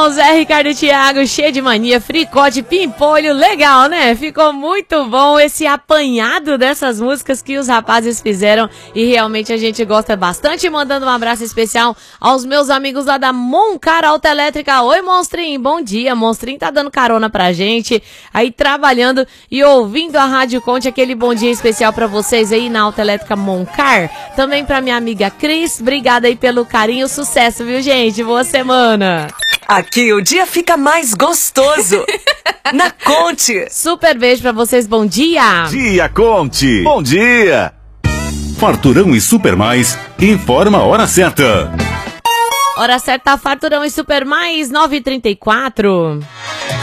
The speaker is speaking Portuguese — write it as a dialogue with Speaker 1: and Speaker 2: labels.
Speaker 1: Bom, Zé Ricardo e Thiago, cheio de mania, fricote, pimpolho, legal, né? Ficou muito bom esse apanhado dessas músicas que os rapazes fizeram e realmente a gente gosta bastante. Mandando um abraço especial aos meus amigos lá da Moncar Autoelétrica. Oi, Monstrinho, bom dia. Monstrinho tá dando carona pra gente, aí trabalhando e ouvindo a Rádio Conte. Aquele bom dia especial pra vocês aí na Autoelétrica Moncar. Também pra minha amiga Cris, obrigada aí pelo carinho, sucesso, viu, gente? Boa semana.
Speaker 2: Aqui o dia fica mais gostoso. Na Conte.
Speaker 1: Super beijo pra vocês, bom dia.
Speaker 3: Dia Conte, bom dia. Farturão e Super Mais informa a hora certa.
Speaker 1: Hora certa, Farturão e Super Mais, 9h34.